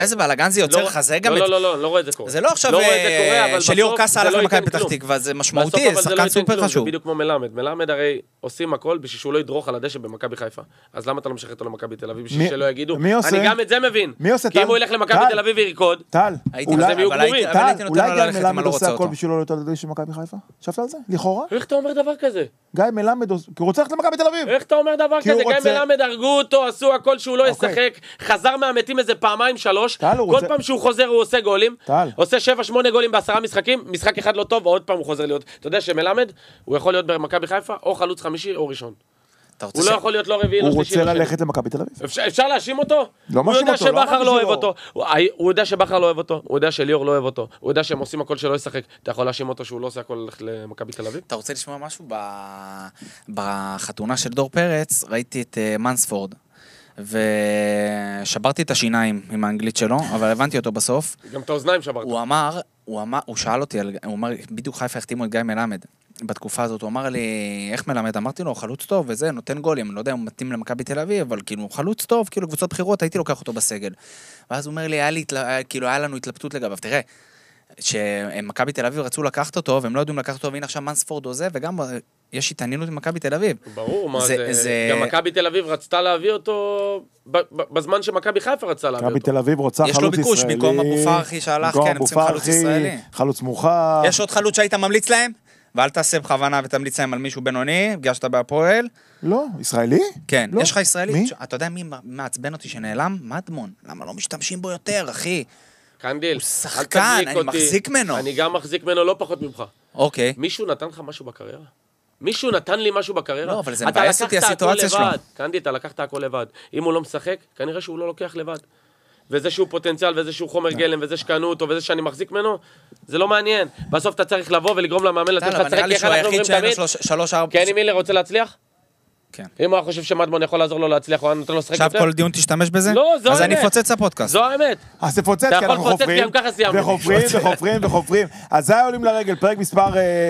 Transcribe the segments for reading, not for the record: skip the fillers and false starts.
איזה בלגן זה יוצר לך, זה גם... לא רואה את זה קורה. זה לא עכשיו שליאור קאסה הלך למכבי פתח תקווה, זה משמעותי, זה שחקן סופר חשוב. זה בדיוק כמו מלמד הרי עושים הכל בשביל שהוא לא ידרוך על הדשא במכבי חיפה. אז למה אתה לא משחק אותו למכבי תל אביב בשביל שלא יגידו? אני גם את זה מבין. כי אם הוא ילך למכבי תל אביב וירקוד, טל, אולי גיא מלמד עושה הכל אותו. בשביל לא להיות על הדשא במכבי חיפה? חשבת על זה? לכאורה? איך אתה אומר דבר כזה? גיא מלמד, כי הוא רוצה ללכת למכבי תל אביב. איך אתה אומר דבר כזה? גיא מלמד הרגו אותו, עשו הכל שהוא לא ישחק, חזר מהמתים איזה פעמיים שלוש, כל פעם שהוא חוזר הוא עושה גולים, עושה 7-8 גולים ב10 משחקים, משחק אחד לא טוב, ועוד פעם הוא חוזר להיות. אתה יודע שמלמד, הוא יכול להיות במכבי חיפה, או חלוץ חמישי או ראשון. הוא לא יכול להיות לא רביעי, לא שלישי. הוא רוצה ללכת למכבי תל אביב. אפשר להאשים אותו? הוא יודע שבחר לא אוהב אותו. הוא יודע שבחר לא אוהב אותו. הוא יודע שליאור לא אוהב אותו. הוא יודע שהם עושים הכל שלא ישחק. אתה יכול להאשים אותו שהוא לא עושה הכל ללכת למכבי תל אביב? אתה רוצה לשמוע משהו? בחתונה של דור פרץ ראיתי את מנספורד. ושברתי את השיניים עם האנגלית שלו, אבל הבנתי אותו בסוף. גם את האוזניים שברת. הוא שאל אותי, הוא אמר, בדיוק חיפה החתימו את גיא מלמד. בתקופה הזאת הוא אמר לי, איך מלמד? אמרתי לו, חלוץ טוב וזה, נותן גולים, אני לא יודע אם הוא מתאים למכבי תל אביב, אבל כאילו, חלוץ טוב, כאילו, קבוצות בחירות, הייתי לוקח אותו בסגל. ואז הוא אומר לי, היה לנו התלבטות לגביו, תראה, שמכבי תל אביב רצו לקחת אותו, והם לא יודעים לקחת אותו, והנה עכשיו מנספורד עוזב, וגם יש התעניינות עם מכבי תל אביב. ברור, מה זה? גם מכבי תל אביב רצתה להביא אותו בזמן שמכבי חיפה רצה להביא אותו. מכבי תל אביב רוצה חלוץ ישראלי. יש לו ביקוש, במקום אבו פרחי שהלך, כן, הם צריכים חלוץ ישראלי. חלוץ מורחב. יש עוד חלוץ שהיית ממליץ להם? ואל תעשה בכוונה ותמליץ להם על מישהו בינוני, פגשת בהפועל. לא, ישראלי? כן, יש לך ישראלי. אתה יודע מי מעצבן אותי שנעלם? מדמון. למה לא משתמשים בו יותר, אחי? קנדיל, הוא שחקן, אני מחזיק ממנו. אני גם מחזיק ממנו לא פחות ממך. אוקיי. מישהו נתן לך משהו בקריירה? מישהו נתן לי משהו בקריירה? לא, אבל זה מבאס אותי הסיטואציה שלו. קנדיל, אתה לקחת הכל לבד. אם הוא לא משחק, כנראה שהוא לא לוקח לבד. וזה שהוא פוטנציאל, וזה שהוא חומר גלם, וזה שקנו אותו, וזה שאני מחזיק ממנו, זה לא מעניין. בסוף אתה צריך לבוא ולגרום למאמן לתת לך לשחק, כי איך אנחנו אומרים תמיד? קני מילר רוצה להצליח? כן. אם הוא חושב שמדמון יכול לעזור לו להצליח, הוא נותן לו לשחק יותר. עכשיו כל דיון תשתמש בזה? לא, זו האמת. אז אני אפוצץ הפודקאסט. זו האמת. אז תפוצץ, כי אנחנו חופרים. אז זה היה עולים לרגל, פרק מספר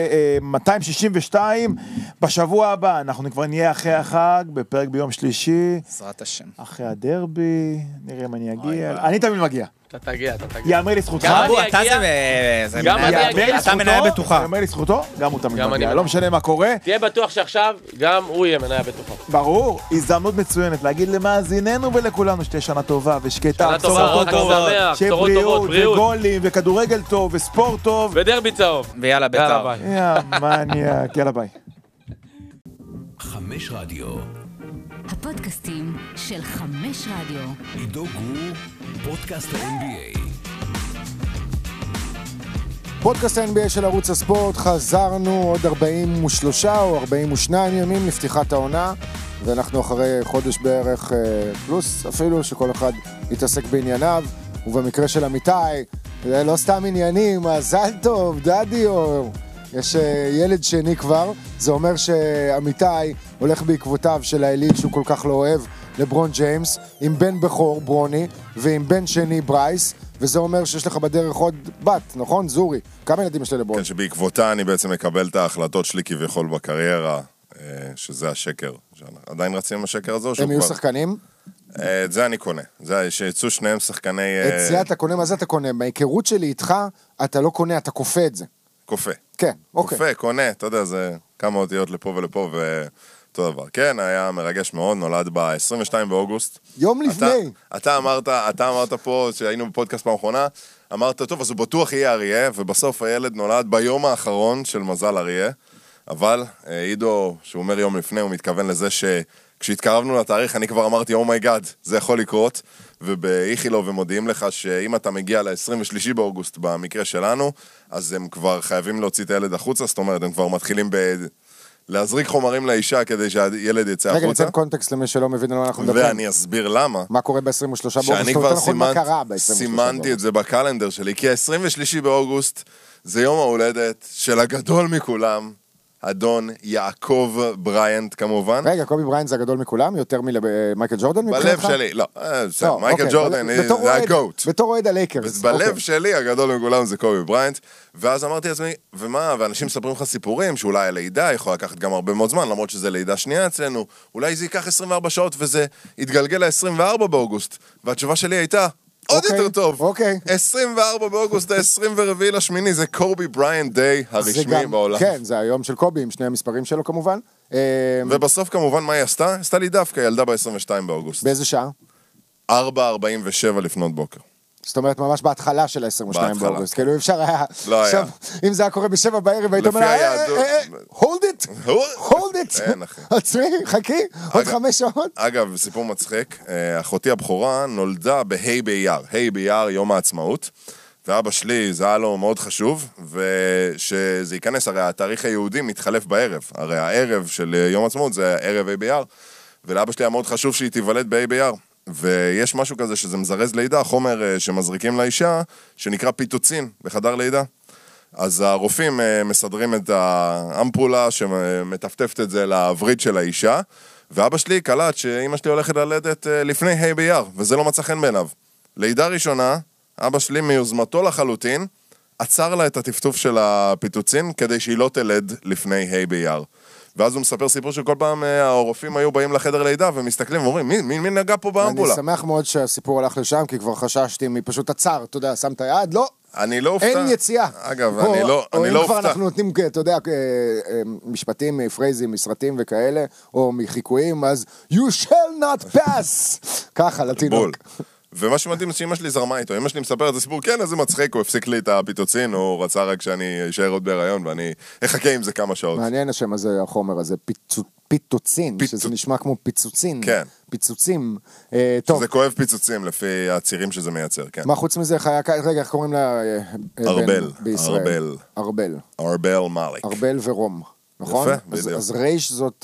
262. בשבוע הבא, אנחנו כבר נהיה אחרי החג, בפרק ביום שלישי. בעזרת השם. אחרי הדרבי, נראה אם אני אגיע. אני תמיד מגיע. אתה תגיע. יאמר לי זכותך. אתה מנהל בטוחה. יאמר לי זכותו, גם הוא תמיד מגיע. לא משנה מה קורה. תהיה בטוח שעכשיו גם הוא יהיה מנהל בטוחה. ברור, הזדמנות מצוינת להגיד למאזיננו ולכולנו שתהיה שנה טובה ושקטה. שנה טובה, רק שמח, בשורות טובות, בריאות. וגולים וכדורגל טוב וספורט טוב. ודרבי צהוב. ויאללה בית"ר. יא מניאק, יאללה ביי. 5 רדיו. הפודקאסטים של 5 רדיו. עידו גור, פודקאסט ה-NBA. פודקאסט ה-NBA של ערוץ הספורט, חזרנו עוד 43 או 42 ימים לפתיחת העונה, ואנחנו אחרי חודש בערך פלוס אפילו, שכל אחד יתעסק בענייניו, ובמקרה של אמיתי, זה לא סתם עניינים, מזל טוב, דדי אור. יש ילד שני כבר, זה אומר שאמיתי הולך בעקבותיו של האליל שהוא כל כך לא אוהב, לברון ג'יימס, עם בן בכור ברוני, ועם בן שני ברייס, וזה אומר שיש לך בדרך עוד בת, נכון? זורי. כמה ילדים יש לברון? כן, שבעקבותה אני בעצם מקבל את ההחלטות שלי כביכול בקריירה, שזה השקר. עדיין רצים עם השקר הזה? הם יהיו שחקנים? את זה אני קונה. זה שיצאו שניהם שחקני... את זה אתה קונה, מה זה אתה קונה? בהיכרות שלי איתך, אתה לא קונה, אתה כופה את זה. כופה. כן, אוקיי. כופה, קונה, אתה יודע, זה כמה אותיות לפה ולפה ואותו דבר. כן, היה מרגש מאוד, נולד ב-22 באוגוסט. יום לפני. אתה אמרת פה, שהיינו בפודקאסט פעם האחרונה, אמרת, טוב, אז הוא בטוח יהיה אריה, ובסוף הילד נולד ביום האחרון של מזל אריה, אבל עידו, שהוא אומר יום לפני, הוא מתכוון לזה כשהתקרבנו לתאריך, אני כבר אמרתי, אומייגאד, זה יכול לקרות, ובאיכילוב הם מודיעים לך שאם אתה מגיע ל-23 באוגוסט במקרה שלנו, אז הם כבר חייבים להוציא את הילד החוצה, זאת אומרת, הם כבר מתחילים להזריק חומרים לאישה כדי שהילד יצא החוצה. רגע, ניתן קונטקסט למי שלא מבין על מה אנחנו מדברים. ואני אסביר למה. מה קורה ב-23 באוגוסט? שאני כבר סימנתי את זה בקלנדר שלי, כי ה-23 באוגוסט זה יום ההולדת של הגדול מכולם, אדון יעקב בריינט כמובן. רגע, קובי בריינט זה הגדול מכולם? יותר ממייקל ג'ורדן מבחינתך? בלב שלי, לא, מייקל ג'ורדן זה הגוט. בתור אוהד הלייקרס. בלב שלי הגדול מכולם זה קובי בריינט, ואז אמרתי לעצמי, ומה, ואנשים מספרים לך סיפורים, שאולי הלידה יכול לקחת גם הרבה מאוד זמן, למרות שזה לידה שנייה אצלנו, אולי זה ייקח 24 שעות וזה יתגלגל ל-24 באוגוסט, והתשובה שלי הייתה, עוד יותר טוב. אוקיי. 24 באוגוסט, 24 לשמיני, זה קובי בריינט דיי הרשמי בעולם. כן, זה היום של קובי, עם שני המספרים שלו כמובן. ובסוף כמובן מה היא עשתה? עשתה לי דווקא, ילדה ב-22 באוגוסט. באיזה שעה? 4:47 לפנות בוקר. זאת אומרת, ממש בהתחלה של ה-22 באוגוסט. כאילו, אפשר היה... לא היה. אם זה היה קורה ב7 בערב, היית אומר, hold it, hold it. אין, אחי. עצרי, חכי, עוד 5 שעות. אגב, סיפור מצחיק, אחותי הבכורה נולדה בה' באייר. ה' באייר, יום העצמאות. ואבא שלי, זה היה לו מאוד חשוב, ושזה ייכנס, הרי התאריך היהודי מתחלף בערב. הרי הערב של יום העצמאות זה ערב ה' באייר, ולאבא שלי היה מאוד חשוב שהיא תיוולד בה' באייר. ויש משהו כזה שזה מזרז לידה, חומר שמזריקים לאישה, שנקרא פיטוצין בחדר לידה. אז הרופאים מסדרים את האמפולה שמטפטפת את זה לווריד של האישה, ואבא שלי קלט שאמא שלי הולכת ללדת לפני ה' באייר, וזה לא מצא חן בעיניו. לידה ראשונה, אבא שלי מיוזמתו לחלוטין, עצר לה את הטפטוף של הפיטוצין, כדי שהיא לא תלד לפני ה' באייר. ואז הוא מספר סיפור שכל פעם הרופאים היו באים לחדר לידה ומסתכלים ואומרים, מי נגע פה באמפולה? אני שמח מאוד שהסיפור הלך לשם, כי כבר חששתי מפשוט עצר, אתה יודע, שם את היד, לא. אני לא אופתע. אין יציאה. אגב, אני לא או אם כבר אופתע. אנחנו נותנים, אתה יודע, משפטים מפרייזים, מסרטים וכאלה, או מחיקויים, אז you shall not pass. ככה, לתינוק. ומה שמדהים שאמא שלי זרמה איתו, אמא שלי מספר את הסיפור, כן, איזה מצחיק, הוא הפסיק לי את הפיטוצין, הוא רצה רק שאני אשאר עוד בהיריון, ואני אחכה עם זה כמה שעות. מעניין השם הזה, החומר הזה, פיטוצין, שזה נשמע כמו פיצוצין. כן. פיצוצים. שזה כואב פיצוצים, לפי הצירים שזה מייצר, כן. מה חוץ מזה, רגע, איך קוראים לה? ארבל. ארבל מאליק. ארבל ורום, נכון? יפה, בדיוק. אז רייש זאת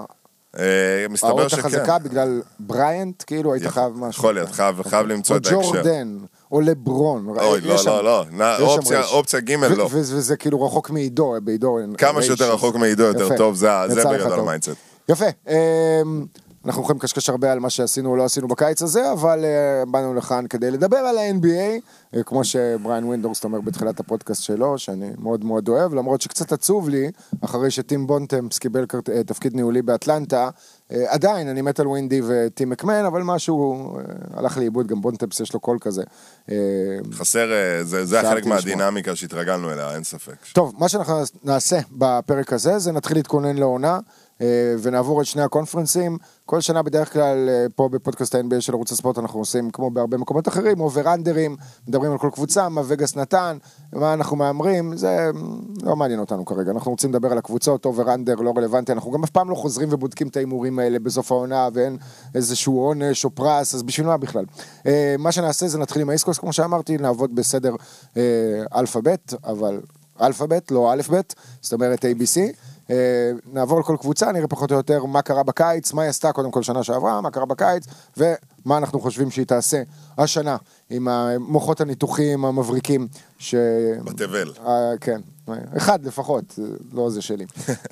מסתבר האות שכן. החזקה בגלל בריינט, כאילו היית חייב משהו. יכול להיות, חייב למצוא את ההקשר. או ג'ורדן, או לברון. אוי, לא, אופציה ג' לא. וזה כאילו רחוק מעידו, בעידו. כמה שיותר רחוק מעידו יותר טוב, זה בגדול המיינדסט. יפה. אנחנו יכולים לקשקש הרבה על מה שעשינו או לא עשינו בקיץ הזה, אבל באנו לכאן כדי לדבר על ה-NBA, כמו שבריין ווינדורסט אומר בתחילת הפודקאסט שלו, שאני מאוד מאוד אוהב, למרות שקצת עצוב לי, אחרי שטים בונטמפס קיבל תפקיד ניהולי באטלנטה, עדיין אני מת על ווינדי וטים מקמן, אבל משהו הלך לאיבוד, גם בונטמפס יש לו קול כזה. חסר, זה החלק מהדינמיקה שהתרגלנו אליה, אין ספק. טוב, מה שאנחנו נעשה בפרק הזה, זה נתחיל להתכונן לעונה, ונעבור את שני הקונפרנסים. כל שנה בדרך כלל פה בפודקאסט ה-NBA של ערוץ הספורט אנחנו עושים כמו בהרבה מקומות אחרים, אובר-אנדרים, מדברים על כל קבוצה, מה וגאס נתן, מה אנחנו מאמרים, זה לא מעניין אותנו כרגע, אנחנו רוצים לדבר על הקבוצות, אובר-אנדר לא רלוונטי, אנחנו גם אף פעם לא חוזרים ובודקים את האימורים האלה בסוף העונה, ואין איזשהו עונש או פרס, אז בשביל מה בכלל? מה שנעשה זה נתחיל עם האיסקוס, כמו שאמרתי, נעבוד בסדר אלפאבית, אבל אלפאבית, לא אלף-בית, זאת אומרת ABC, נעבור לכל קבוצה, נראה פחות או יותר מה קרה בקיץ, מה היא עשתה קודם כל שנה שעברה, מה קרה בקיץ, ומה אנחנו חושבים שהיא תעשה השנה, עם המוחות הניתוחים המבריקים, בתבל. כן, אחד לפחות, לא זה שלי.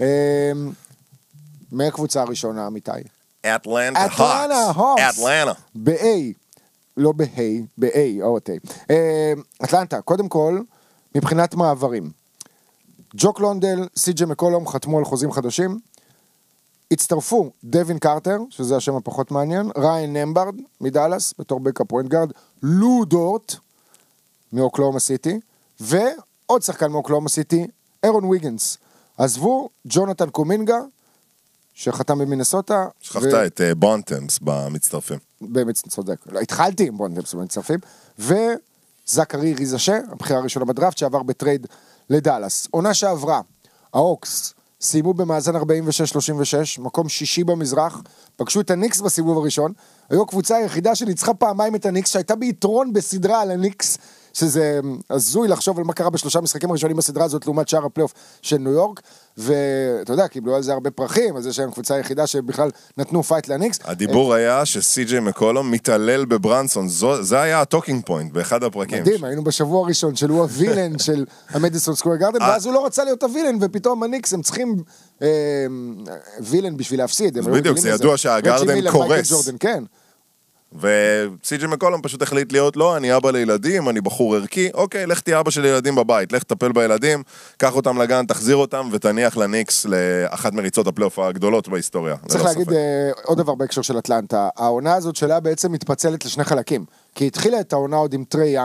מהקבוצה הראשונה, אמיתי? אטלנטה הוקס. אטלנטה. ב-A, לא ב-A, ב-A, או T. אטלנטה, קודם כל, מבחינת מעברים. ג'וק לונדל, סי.ג'י מקולום חתמו על חוזים חדשים, הצטרפו דווין קרטר, שזה השם הפחות מעניין, ריין נמברד מדלס, בתור בקה פוינט גארד, לו דורט מאוקלאומה סיטי, ועוד שחקן מאוקלאומה סיטי, אירון ויגנס. עזבו ג'ונתן קומינגה, שחתם במינסוטה. שכחת את בונטמס במצטרפים. צודק, התחלתי עם בונטמס במצטרפים, וזקרי ריזשה, הבחירה הראשונה בדראפט, שעבר בטרייד לדלס. עונה שעברה, ההוקס סיימו במאזן 46-36, מקום שישי במזרח, פגשו את הניקס בסיבוב הראשון, היו הקבוצה היחידה שניצחה פעמיים את הניקס, שהייתה ביתרון בסדרה על הניקס, שזה הזוי לחשוב על מה קרה בשלושה משחקים הראשונים בסדרה הזאת, לעומת שער הפלייאוף של ניו יורק, ואתה יודע, קיבלו על זה הרבה פרחים, אז זה שהם קבוצה היחידה שבכלל נתנו פייט לניקס. הדיבור היה שסי.ג'יי מקולום מתעלל בברנסון, זה היה הטוקינג פוינט באחד הפרקים. מדהים, היינו בשבוע הראשון של הוא הווילן של המדיסון סקוור גארדן, ואז הוא לא רצה להיות הווילן, ופתאום הניקס הם צריכים וילן בשביל להפסיד. בדיוק, זה ידוע שהגארדן קורס. כן. וסי.ג'יי מקולום פשוט החליט להיות, לא, אני אבא לילדים, אני בחור ערכי, אוקיי, לך תהיה אבא של ילדים בבית, לך תטפל בילדים, קח אותם לגן, תחזיר אותם, ותניח לניקס לאחת מריצות הפלייאוף הגדולות בהיסטוריה. צריך להגיד עוד דבר בהקשר של אטלנטה, העונה הזאת שלה בעצם מתפצלת לשני חלקים, כי התחילה את העונה עוד עם טרי